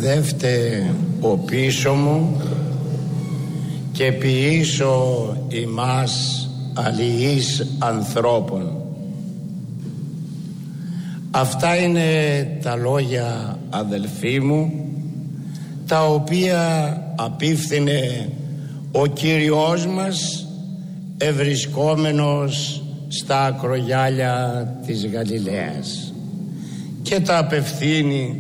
Δεύτε ο πίσω μου και ποιήσω ημάς αλληλείς ανθρώπων. Αυτά είναι τα λόγια, αδελφοί μου, τα οποία απίφθινε ο Κύριος μας ευρισκόμενος στα ακρογιάλια της Γαλιλαίας, και τα απευθύνει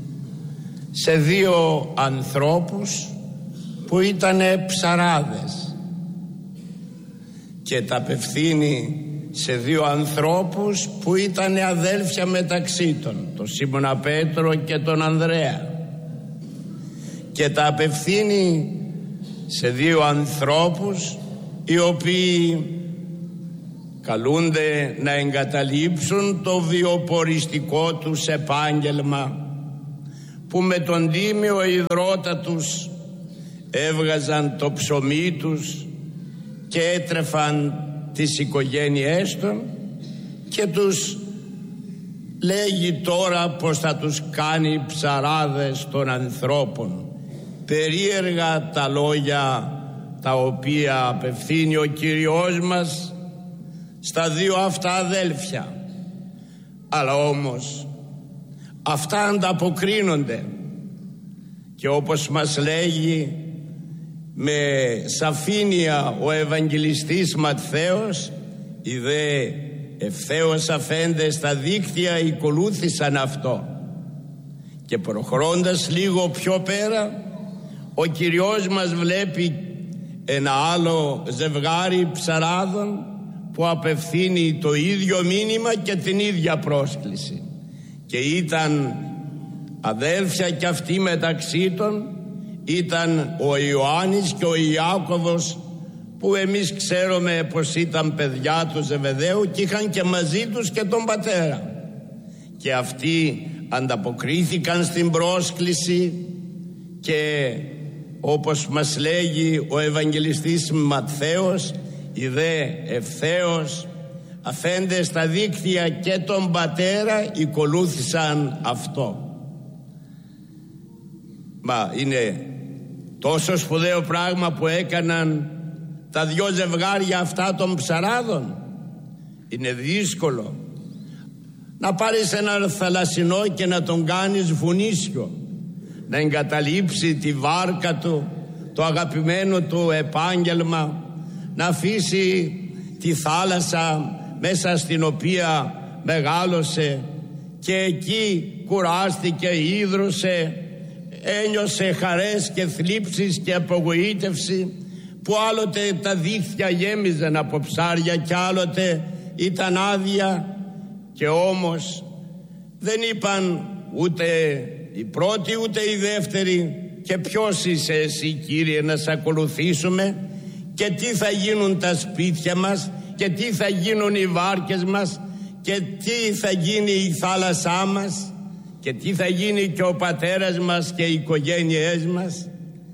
σε δύο ανθρώπους που ήτανε ψαράδες, και τα απευθύνει σε δύο ανθρώπους που ήτανε αδέλφια μεταξύ των, τον Σίμωνα Πέτρο και τον Ανδρέα, και τα απευθύνει σε δύο ανθρώπους οι οποίοι καλούνται να εγκαταλείψουν το βιοποριστικό τους επάγγελμα, που με τον τίμιο υδρότα τους έβγαζαν το ψωμί τους και έτρεφαν τις οικογένειές των, και τους λέγει τώρα πως θα τους κάνει ψαράδες των ανθρώπων. Περίεργα τα λόγια τα οποία απευθύνει ο Κύριος μας στα δύο αυτά αδέλφια, αλλά όμως αυτά ανταποκρίνονται, και όπως μας λέγει με σαφήνεια ο Ευαγγελιστής Ματθαίος, οι δε ευθέως αφέντες στα δίκτυα ακολούθησαν αυτό. Και προχρώντας λίγο πιο πέρα, ο Κυριός μας βλέπει ένα άλλο ζευγάρι ψαράδων που απευθύνει το ίδιο μήνυμα και την ίδια πρόσκληση, και ήταν αδέλφια και αυτοί μεταξύ των. Ήταν ο Ιωάννης και ο Ιάκωβος, που εμείς ξέρουμε πως ήταν παιδιά του Ζεβεδαίου και είχαν και μαζί τους και τον πατέρα, και αυτοί ανταποκρίθηκαν στην πρόσκληση, και όπως μας λέγει ο Ευαγγελιστής Ματθαίος, οι δε ευθέως αφέντες στα δίκτυα και τον πατέρα ακολούθησαν αυτό. Μα είναι τόσο σπουδαίο πράγμα που έκαναν τα δυο ζευγάρια αυτά των ψαράδων. Είναι δύσκολο να πάρεις ένα θαλασσινό και να τον κάνεις βουνίσιο, να εγκαταλείψει τη βάρκα του, το αγαπημένο του επάγγελμα, να αφήσει τη θάλασσα μέσα στην οποία μεγάλωσε, και εκεί κουράστηκε, ίδρωσε, ένιωσε χαρές και θλίψεις και απογοήτευση, που άλλοτε τα δίχτυα γέμιζαν από ψάρια και άλλοτε ήταν άδεια, και όμως δεν είπαν ούτε η πρώτη ούτε η δεύτερη, και ποιος είσαι εσύ, Κύριε, να σε ακολουθήσουμε, και τι θα γίνουν τα σπίτια μας, και τι θα γίνουν οι βάρκες μας, και τι θα γίνει η θάλασσά μας, και τι θα γίνει και ο πατέρας μας και οι οικογένειές μας.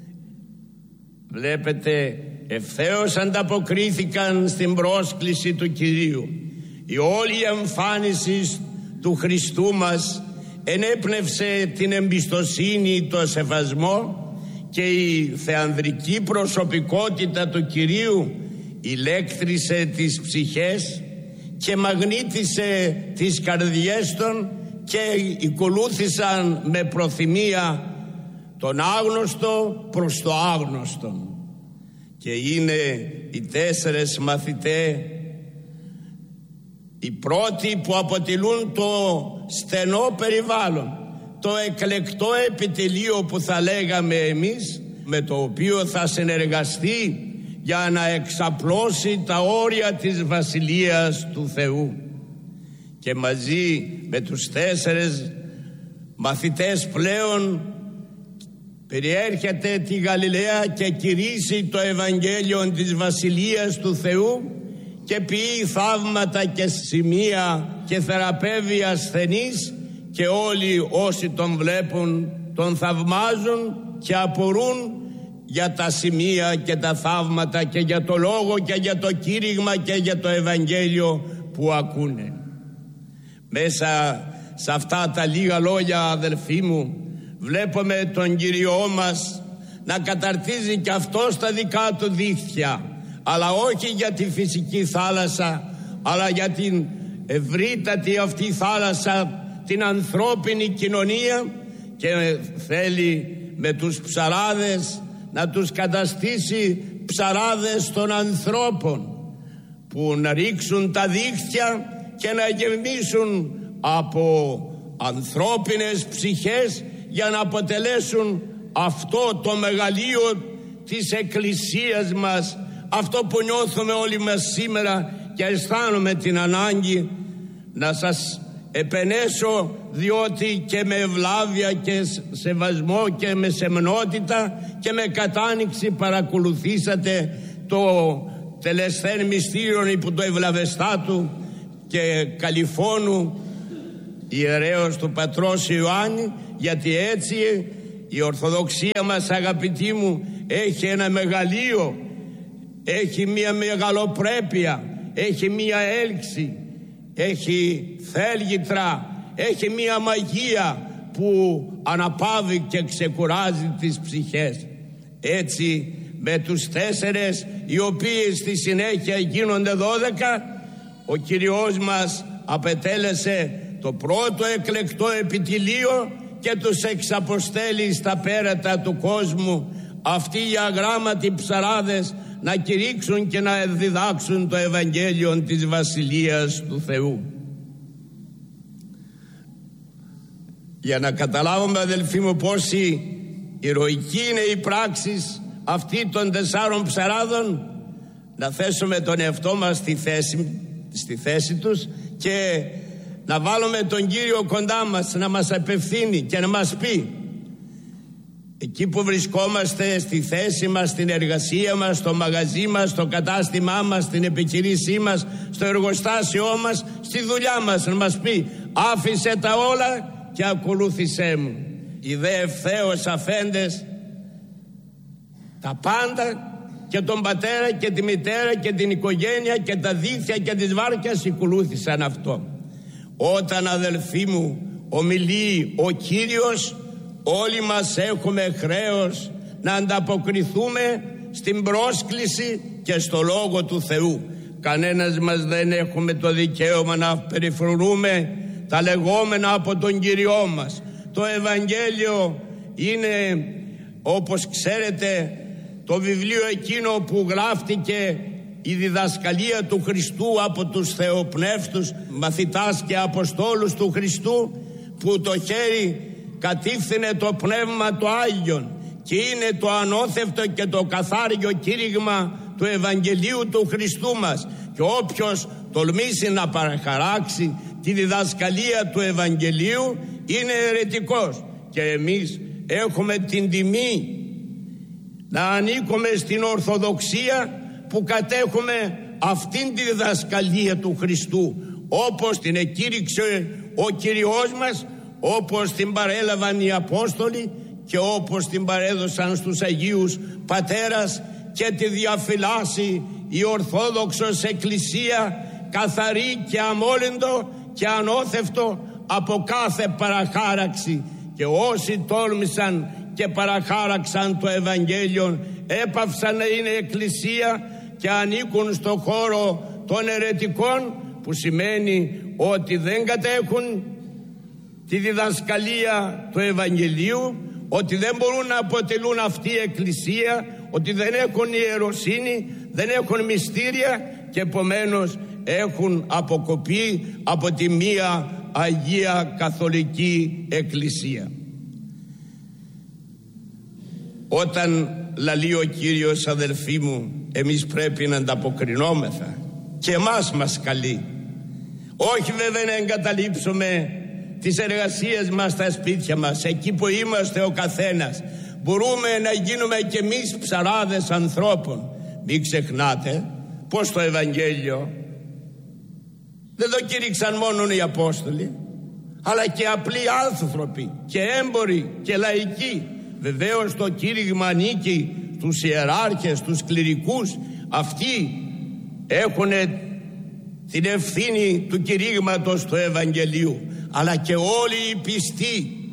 Βλέπετε, ευθέως ανταποκρίθηκαν στην πρόσκληση του Κυρίου. Η όλη εμφάνιση του Χριστού μας ενέπνευσε την εμπιστοσύνη, το σεβασμό, και η θεανδρική προσωπικότητα του Κυρίου ηλέκτρισε τις ψυχές και μαγνήτησε τις καρδιές των, και ακολούθησαν με προθυμία τον άγνωστο προς το άγνωστο. Και είναι οι 4 μαθητές οι πρώτοι που αποτελούν το στενό περιβάλλον, το εκλεκτό επιτελείο που θα λέγαμε εμείς, με το οποίο θα συνεργαστεί για να εξαπλώσει τα όρια της Βασιλείας του Θεού. Και μαζί με τους 4 μαθητές πλέον περιέρχεται τη Γαλιλαία και κηρύσσει το Ευαγγέλιο της Βασιλείας του Θεού, και ποιεί θαύματα και σημεία και θεραπεύει ασθενείς, και όλοι όσοι τον βλέπουν τον θαυμάζουν και απορούν για τα σημεία και τα θαύματα και για το λόγο και για το κήρυγμα και για το Ευαγγέλιο που ακούνε. Μέσα σε αυτά τα λίγα λόγια, αδελφοί μου, βλέπουμε τον Κυριό μας να καταρτίζει και αυτό στα δικά του δίχτυα, αλλά όχι για τη φυσική θάλασσα, αλλά για την ευρύτατη αυτή θάλασσα, την ανθρώπινη κοινωνία, και θέλει με τους ψαράδες να τους καταστήσει ψαράδες των ανθρώπων, που να ρίξουν τα δίχτυα και να γεμίσουν από ανθρώπινες ψυχές για να αποτελέσουν αυτό το μεγαλείο της Εκκλησίας μας, αυτό που νιώθουμε όλοι μας σήμερα, και αισθάνομαι την ανάγκη να σας επενέσω, διότι και με ευλάβεια και σεβασμό και με σεμνότητα και με κατάνοιξη παρακολουθήσατε το τελεσθέν μυστήριον υπό το ευλαβεστάτου και καλυφώνου ιερέως του πατρός Ιωάννη, γιατί έτσι η Ορθοδοξία μας, αγαπητοί μου, έχει ένα μεγαλείο, έχει μία μεγαλοπρέπεια, έχει μία έλξη, έχει θέλγητρα, έχει μία μαγεία που αναπαύει και ξεκουράζει τις ψυχές. Έτσι με τους 4, οι οποίοι στη συνέχεια γίνονται 12, ο Κυριός μας απετέλεσε το πρώτο εκλεκτό επιτελείο και τους εξαποστέλει στα πέρατα του κόσμου αυτοί οι αγράμματοι ψαράδες να κηρύξουν και να διδάξουν το Ευαγγέλιο της Βασιλείας του Θεού. Για να καταλάβουμε, αδελφοί μου, πόση ηρωική είναι η πράξη αυτή των 4 ψαράδων, να θέσουμε τον εαυτό μας στη θέση τους και να βάλουμε τον Κύριο κοντά μας, να μας απευθύνει και να μας πει, εκεί που βρισκόμαστε, στη θέση μας, στην εργασία μας, στο μαγαζί μας, στο κατάστημά μας, στην επιχειρήσή μας, στο εργοστάσιό μας, στη δουλειά μας, να μας πει, άφησε τα όλα και ακολούθησέ μου. Οι δε ευθέως αφέντες τα πάντα, και τον πατέρα και τη μητέρα και την οικογένεια και τα δίχτυα και τις βάρκες ακολούθησαν αυτό. Όταν, αδελφοί μου, ομιλεί ο Κύριος, όλοι μας έχουμε χρέος να ανταποκριθούμε στην πρόσκληση και στο Λόγο του Θεού. Κανένας μας δεν έχουμε το δικαίωμα να περιφρονούμε τα λεγόμενα από τον Κυριό μας. Το Ευαγγέλιο είναι, όπως ξέρετε, το βιβλίο εκείνο που γράφτηκε η διδασκαλία του Χριστού από τους θεοπνεύστους μαθητάς και αποστόλους του Χριστού, που το χέρι κατήφθηνε το Πνεύμα το Άγιον, και είναι το ανώθευτο και το καθάριο κήρυγμα του Ευαγγελίου του Χριστού μας, και όποιος τολμήσει να παραχαράξει τη διδασκαλία του Ευαγγελίου είναι αιρετικός. Και εμείς έχουμε την τιμή να ανήκουμε στην Ορθοδοξία, που κατέχουμε αυτήν τη διδασκαλία του Χριστού, όπως την εκήρυξε ο Κυριός μας, όπως την παρέλαβαν οι Απόστολοι και όπως την παρέδωσαν στους Αγίους Πατέρας και τη διαφυλάσσει η Ορθόδοξος Εκκλησία, καθαρή και αμόλυντο και ανώθευτο από κάθε παραχάραξη. Και όσοι τόλμησαν και παραχάραξαν το Ευαγγέλιο έπαυσαν να είναι Εκκλησία και ανήκουν στο χώρο των αιρετικών, που σημαίνει ότι δεν κατέχουν τη διδασκαλία του Ευαγγελίου, ότι δεν μπορούν να αποτελούν αυτή η Εκκλησία, ότι δεν έχουν ιεροσύνη, δεν έχουν μυστήρια και επομένως έχουν αποκοπεί από τη μία Αγία Καθολική Εκκλησία. Όταν λαλεί ο Κύριος, αδελφοί μου, εμείς πρέπει να ανταποκρινόμεθα, και εμάς μας καλεί. Όχι βέβαια να εγκαταλείψουμε τις εργασίες μας στα σπίτια μας, εκεί που είμαστε ο καθένας. Μπορούμε να γίνουμε κι εμείς ψαράδες ανθρώπων. Μην ξεχνάτε πως το Ευαγγέλιο δεν το κήρυξαν μόνο οι Απόστολοι, αλλά και απλοί άνθρωποι και έμποροι και λαϊκοί. Βεβαίως το κήρυγμα ανήκει στους ιεράρχες, στους κληρικούς. Αυτοί έχουν την ευθύνη του κηρύγματος του Ευαγγελίου, αλλά και όλοι οι πιστοί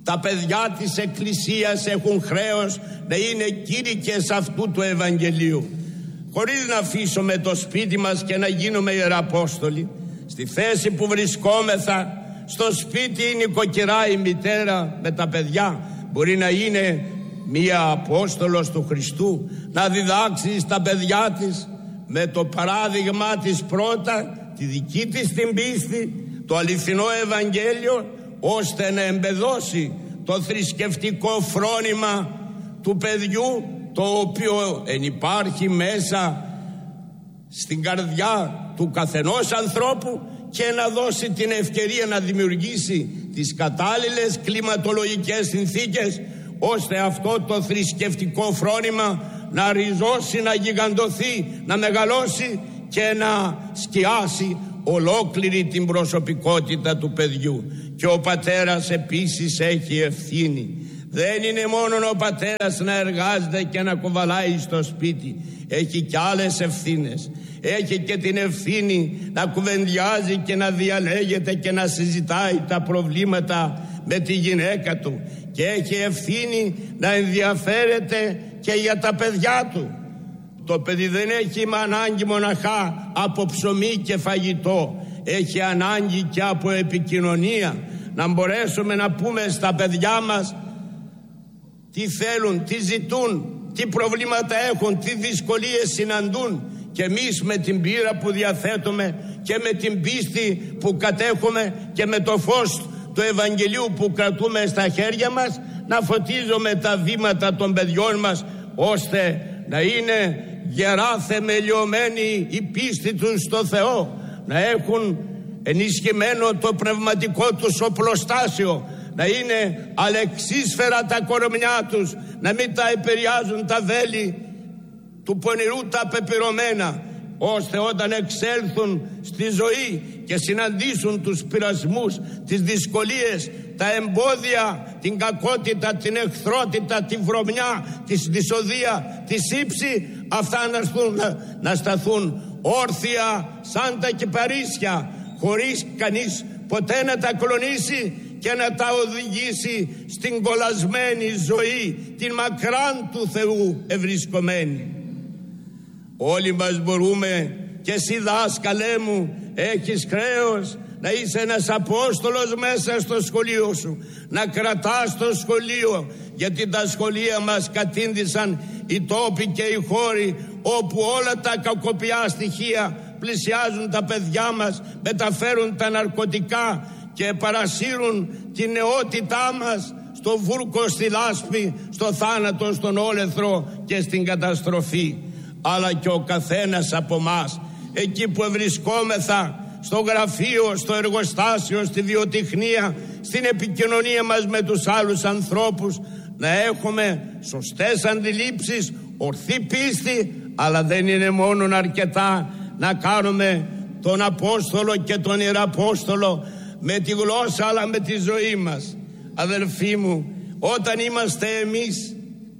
Τα παιδιά της Εκκλησίας έχουν χρέος να είναι κήρυκες αυτού του Ευαγγελίου. Χωρίς να αφήσουμε το σπίτι μας και να γίνουμε ιεραπόστολοι, στη θέση που βρισκόμεθα, στο σπίτι η νοικοκυρά, η μητέρα με τα παιδιά μπορεί να είναι μία απόστολος του Χριστού, να διδάξει στα παιδιά της με το παράδειγμα της πρώτα τη δική της την πίστη, το αληθινό Ευαγγέλιο, ώστε να εμπεδώσει το θρησκευτικό φρόνημα του παιδιού, το οποίο ενυπάρχει μέσα στην καρδιά του καθενός ανθρώπου, και να δώσει την ευκαιρία να δημιουργήσει τις κατάλληλες κλιματολογικές συνθήκες, ώστε αυτό το θρησκευτικό φρόνημα να ριζώσει, να γιγαντωθεί, να μεγαλώσει και να σκιάσει ολόκληρη την προσωπικότητα του παιδιού. Και ο πατέρας επίσης έχει ευθύνη. Δεν είναι μόνο ο πατέρας να εργάζεται και να κουβαλάει στο σπίτι. Έχει και άλλες ευθύνες. Έχει και την ευθύνη να κουβεντιάζει και να διαλέγεται και να συζητάει τα προβλήματα με τη γυναίκα του. Και έχει ευθύνη να ενδιαφέρεται και για τα παιδιά του. Το παιδί δεν έχει ανάγκη μοναχά από ψωμί και φαγητό. Έχει ανάγκη και από επικοινωνία. Να μπορέσουμε να πούμε στα παιδιά μας τι θέλουν, τι ζητούν, τι προβλήματα έχουν, τι δυσκολίες συναντούν. Και εμείς με την πείρα που διαθέτουμε και με την πίστη που κατέχουμε και με το φως του Ευαγγελίου που κρατούμε στα χέρια μας, να φωτίζουμε τα βήματα των παιδιών μας, ώστε να είναι γερά θεμελιωμένη η πίστη τους στο Θεό, να έχουν ενισχυμένο το πνευματικό τους οπλοστάσιο, να είναι αλεξίσφαιρα τα κορμιά τους, να μην τα επηρεάζουν τα βέλη του πονηρού τα πεπειρωμένα, ώστε όταν εξέλθουν στη ζωή και συναντήσουν τους πειρασμούς, τις δυσκολίες, τα εμπόδια, την κακότητα, την εχθρότητα, τη βρωμιά, τη δυσοδεία, τη σύψη, αυτά να σταθούν όρθια σαν τα κυπαρίσια, χωρίς κανείς ποτέ να τα κλονίσει και να τα οδηγήσει στην κολλασμένη ζωή, την μακράν του Θεού ευρισκομένη. Όλοι μας μπορούμε, και εσύ δάσκαλέ μου έχεις χρέος να είσαι ένας Απόστολος μέσα στο σχολείο σου, να κρατάς το σχολείο, γιατί τα σχολεία μας κατήντησαν οι τόποι και οι χώροι όπου όλα τα κακοπιά στοιχεία πλησιάζουν τα παιδιά μας, μεταφέρουν τα ναρκωτικά και παρασύρουν την νεότητά μας στο βούρκο, στη λάσπη, στο θάνατο, στον όλεθρο και στην καταστροφή. Αλλά και ο καθένας από μας, εκεί που βρισκόμεθα, στο γραφείο, στο εργοστάσιο, στη βιοτεχνία, στην επικοινωνία μας με τους άλλους ανθρώπους, να έχουμε σωστές αντιλήψεις, ορθή πίστη, αλλά δεν είναι μόνον αρκετά να κάνουμε τον Απόστολο και τον Ιεραπόστολο με τη γλώσσα, αλλά με τη ζωή μας. Αδελφοί μου, όταν είμαστε εμείς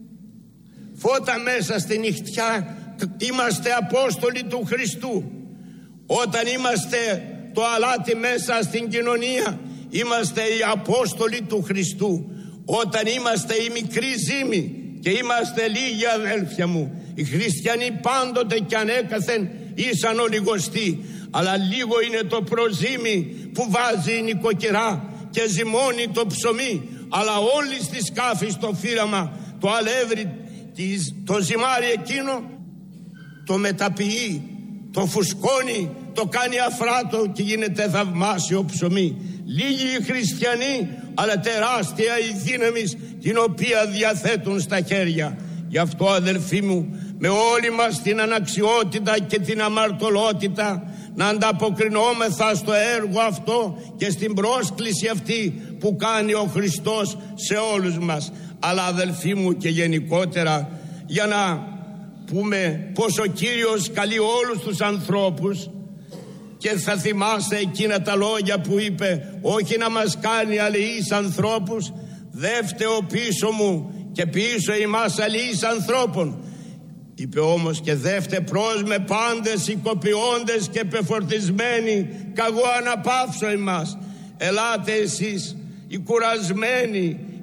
φώτα μέσα στη νυχτιά, είμαστε Απόστολοι του Χριστού. Όταν είμαστε το αλάτι μέσα στην κοινωνία, είμαστε οι Απόστολοι του Χριστού. Όταν είμαστε οι μικροί ζύμοι και είμαστε λίγοι, αδέλφια μου, οι χριστιανοί πάντοτε και ανέκαθεν ήσαν ολιγοστοί, αλλά λίγο είναι το προζύμι που βάζει η νοικοκυρά και ζυμώνει το ψωμί, αλλά όλη στη σκάφη στο φύραμα το αλεύρι, το ζυμάρι εκείνο το μεταποιεί, το φουσκώνει, το κάνει αφράτο και γίνεται θαυμάσιο ψωμί. Λίγοι οι χριστιανοί, αλλά τεράστια η δύναμη την οποία διαθέτουν στα χέρια. Γι' αυτό, αδελφοί μου, με όλη μας την αναξιότητα και την αμαρτωλότητα, να ανταποκρινόμεθα στο έργο αυτό και στην πρόσκληση αυτή που κάνει ο Χριστός σε όλους μας. Αλλά, αδελφοί μου, και γενικότερα, για να πούμε πως ο Κύριος καλεί όλους τους ανθρώπους, και θα θυμάστε εκείνα τα λόγια που είπε, όχι να μας κάνει αλληλείς ανθρώπους, δε φταίω πίσω μου και πίσω ημάς αλληλείς ανθρώπων. Είπε όμως και δε φτε προς με πάντες οικοποιώντες και πεφορτισμένοι, καγώ αναπαύσω ημάς. Ελάτε εσείς οι κουρασμένοι,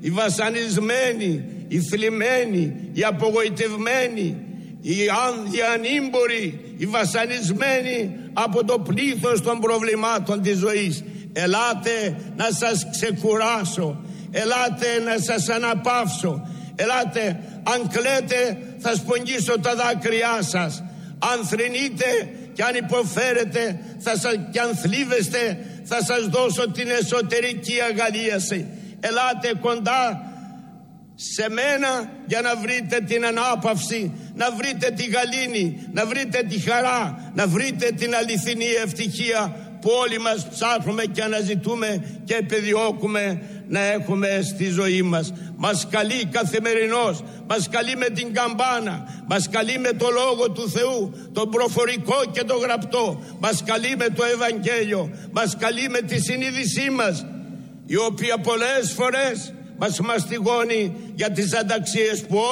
οι βασανισμένοι, οι θλιμμένοι, οι απογοητευμένοι, οι ανήμποροι, οι βασανισμένοι από το πλήθος των προβλημάτων της ζωής. Ελάτε να σας ξεκουράσω, ελάτε να σας αναπαύσω, ελάτε, αν κλαίτε θα σπογγίσω τα δάκρυά σας, αν θρηνείτε και αν υποφέρετε και αν θλίβεστε θα σας δώσω την εσωτερική αγαλίαση. Ελάτε κοντά σε μένα για να βρείτε την ανάπαυση, να βρείτε τη γαλήνη, να βρείτε τη χαρά, να βρείτε την αληθινή ευτυχία που όλοι μας ψάχνουμε και αναζητούμε και επιδιώκουμε να έχουμε στη ζωή μας. Μας καλεί καθημερινώς, μας καλεί με την καμπάνα, μας καλεί με το Λόγο του Θεού, τον προφορικό και το γραπτό, μας καλεί με το Ευαγγέλιο, μας καλεί με τη συνείδησή μας, η οποία πολλές φορές μας μαστιγώνει για τις ανταξίες που